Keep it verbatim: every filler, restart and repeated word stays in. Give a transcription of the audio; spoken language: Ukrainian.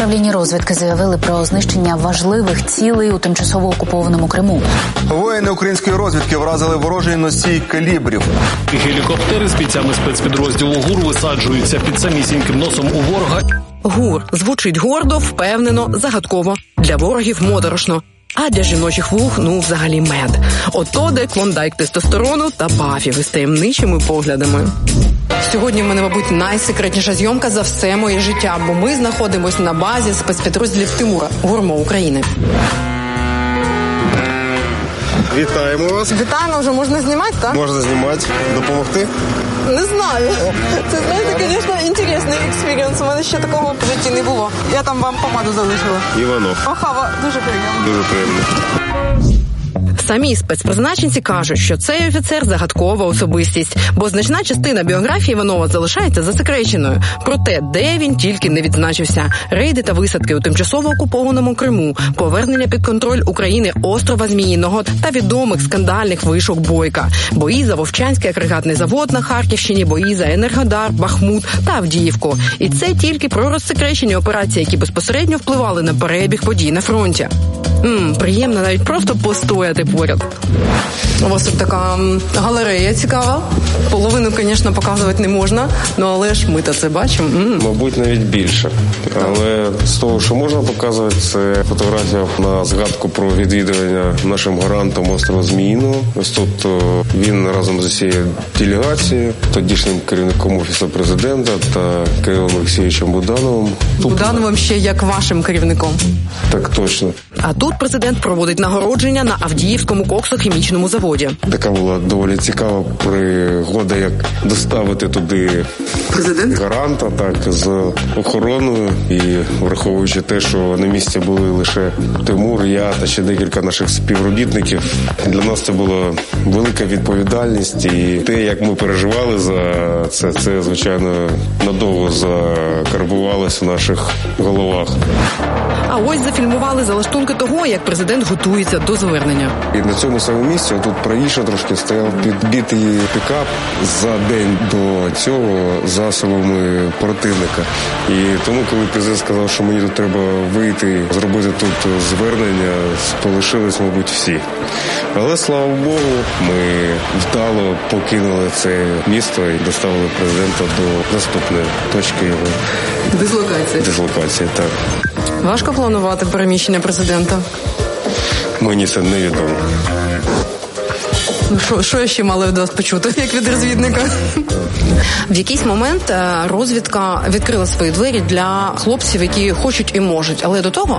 Управління розвідки заявили про знищення важливих цілей у тимчасово окупованому Криму. Воїни української розвідки вразили ворожий носій калібрів. Гелікоптери з бійцями спецпідрозділу ГУР висаджуються під самісіньким носом у ворога. ГУР звучить гордо, впевнено, загадково. Для ворогів моторошно. А для жіночих вух, ну, взагалі мед. Ото де клондайк тестостерону та пафів із таємничими поглядами. Сьогодні в мене, мабуть, найсекретніша зйомка за все моє життя, бо ми знаходимося на базі спецпідрозділів Тимура, ГУРМО України. Вітаємо вас. Вітаємо, вже можна знімати, так? Можна знімати. Допомогти? Не знаю. Це, знаєте, звісно, інтересний експірієнс. У мене ще такого в житті не було. Я там вам помаду залишила. Іванов. Охава, дуже приємно. Дуже приємно. Самі спецпризначенці кажуть, що цей офіцер – загадкова особистість, бо значна частина біографії Іванова залишається засекреченою. Проте, де він тільки не відзначився – рейди та висадки у тимчасово окупованому Криму, повернення під контроль України острова Зміїного та відомих скандальних вишок Бойка, бої за Вовчанський агрегатний завод на Харківщині, бої за Енергодар, Бахмут та Авдіївку. І це тільки про розсекречені операції, які безпосередньо впливали на перебіг подій на фронті. Ммм, приємно навіть просто постояти поряд. У вас тут така галерея цікава. Половину, звісно, показувати не можна, ну але ж ми-то це бачимо. М-м. Mабуть, навіть більше. Але з того, що можна показувати, це фотографія на згадку про відвідування нашим гарантом острова Зміїного. Ось тут він разом з усією делегацією, тодішнім керівником Офісу Президента та Кирилом Олексійовичем Будановим. Будановим ще як вашим керівником. Так точно. А тут президент проводить нагородження на Авдіївському коксохімічному заводі. Така була доволі цікава пригода, як доставити туди Президент? гаранта, так, з охороною. І враховуючи те, що на місці були лише Тимур, я та ще декілька наших співробітників, для нас це була велика відповідальність. І те, як ми переживали за це, це, звичайно, надовго закарбувалося в наших головах. А ось зафільмували залаштунки того, як президент готується до звернення. І на цьому самому місці, тут правіше трошки, стояв підбитий пікап за день до цього засобами противника. І тому, коли президент сказав, що мені тут треба вийти, зробити тут звернення, полишились, мабуть, всі. Але, слава Богу, ми вдало покинули це місто і доставили президента до наступної точки його Дислокації. Дислокації, так. Важко планувати переміщення президента? Мені це невідомо. Ну, що, що я ще мала від вас почути, як від розвідника? В якийсь момент розвідка відкрила свої двері для хлопців, які хочуть і можуть. Але до того